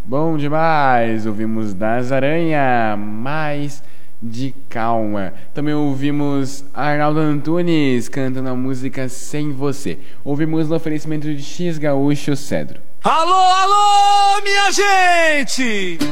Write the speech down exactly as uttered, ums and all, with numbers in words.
Bom demais! Ouvimos Das Aranha, Mais de Calma. Também ouvimos Arnaldo Antunes cantando a música Sem Você. Ouvimos no oferecimento de X Gaúcho Cedro. Alô, alô, minha gente!